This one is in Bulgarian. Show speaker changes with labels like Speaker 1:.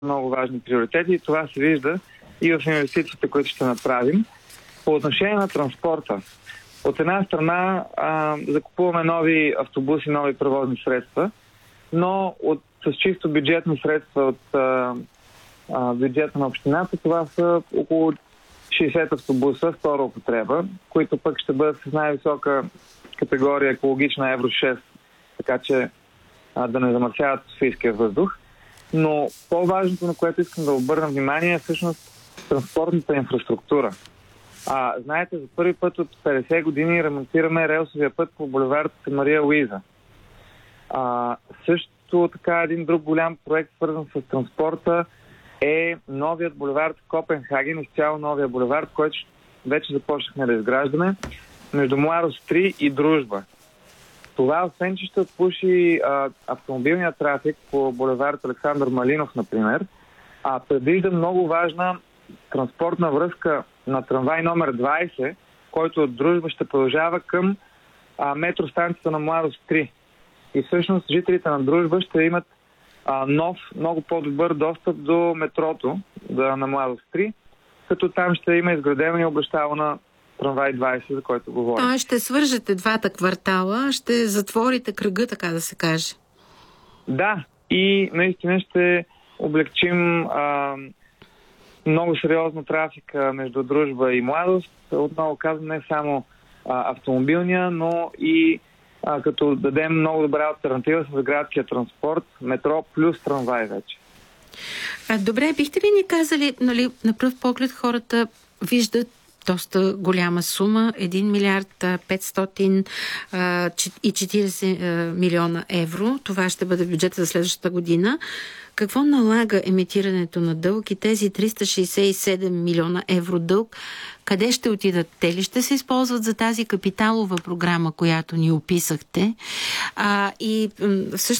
Speaker 1: много важни приоритети и това се вижда и в инвестициите, които ще направим. По отношение на транспорта, от една страна закупуваме нови автобуси, нови превозни средства, но с чисто бюджетни средства от бюджета на общината, това са около 60 автобуса втора употреба, които пък ще бъдат с най-висока категория екологична Евро 6, така че да не замърсяват софийския въздух. Но по-важното, на което искам да обърна внимание, е всъщност транспортната инфраструктура. Знаете, за първи път от 50 години ремонтираме релсовия път по булевард Мария Луиза. Също така един друг голям проект, свързан с транспорта, е новият булевард Копенхаген, изцяло новия булевард, който вече започнахме да изграждаме, между Младост 3 и Дружба. Това, освен че ще отпуши автомобилния трафик по булевард Александър Малинов, например, предвижда много важна транспортна връзка на трамвай номер 20, който от Дружба ще продължава към метростанцията на Младост 3. И всъщност жителите на Дружба ще имат нов, много по-добър достъп до метрото на Младост 3, като там ще има изградено и обещава на трамвай 20, за който говоря.
Speaker 2: Ще свържете двата квартала, ще затворите кръга, така да се каже.
Speaker 1: Да, и наистина ще облегчим много сериозно трафика между Дружба и Младост. Отново казвам, не само автомобилния, но и като дадем много добра алтернатива с градския транспорт, метро плюс трамвай вече.
Speaker 2: Добре, бихте ли ни казали, на пръв поглед хората виждат доста голяма сума, 1 милиард 540 милиона евро. Това ще бъде бюджета за следващата година. Какво налага емитирането на дълг и тези 367 милиона евро дълг? Къде ще отидат? Те ли ще се използват за тази капиталова програма, която ни описахте? И всъщност